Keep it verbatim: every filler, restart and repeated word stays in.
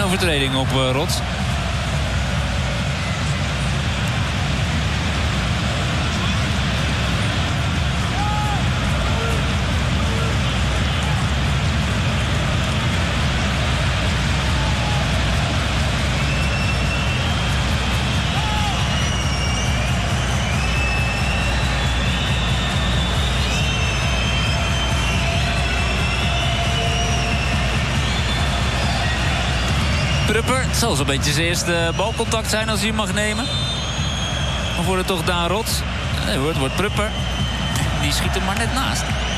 overtreding op uh, Rots. Prupper, het zal zo'n beetje zijn eerste balcontact zijn als hij hem mag nemen. Of wordt het toch Daan Rots? Nee hoor, het wordt Prupper. Die schiet er maar net naast.